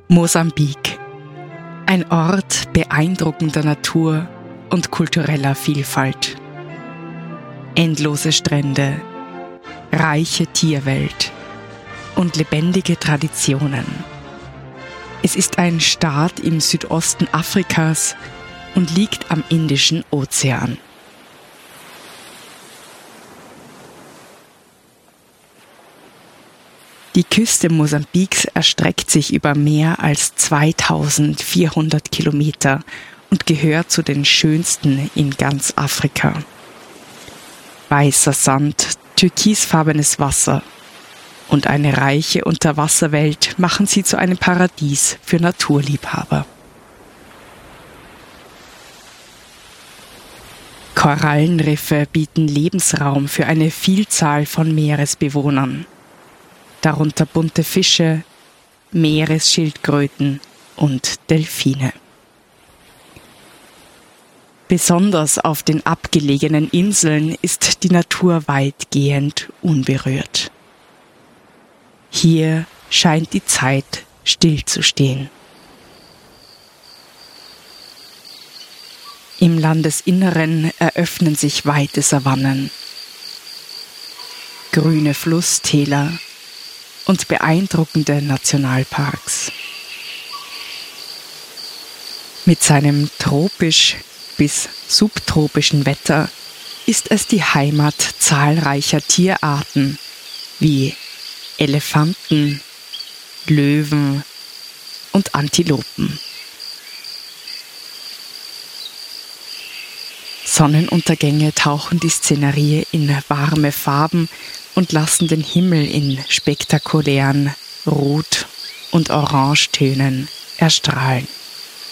Mosambik. Ein Ort beeindruckender Natur und kultureller Vielfalt. Endlose Strände, reiche Tierwelt und lebendige Traditionen. Es ist ein Staat im Südosten Afrikas und liegt am Indischen Ozean. Die Küste Mosambiks erstreckt sich über mehr als 2400 Kilometer und gehört zu den schönsten in ganz Afrika. Weißer Sand, türkisfarbenes Wasser und eine reiche Unterwasserwelt machen sie zu einem Paradies für Naturliebhaber. Korallenriffe bieten Lebensraum für eine Vielzahl von Meeresbewohnern, darunter bunte Fische, Meeresschildkröten und Delfine. Besonders auf den abgelegenen Inseln ist die Natur weitgehend unberührt. Hier scheint die Zeit stillzustehen. Im Landesinneren eröffnen sich weite Savannen, grüne Flusstäler und beeindruckende Nationalparks. Mit seinem tropisch bis subtropischen Wetter ist es die Heimat zahlreicher Tierarten wie Elefanten, Löwen und Antilopen. Sonnenuntergänge tauchen die Szenerie in warme Farben und lassen den Himmel in spektakulären Rot- und Orangetönen erstrahlen.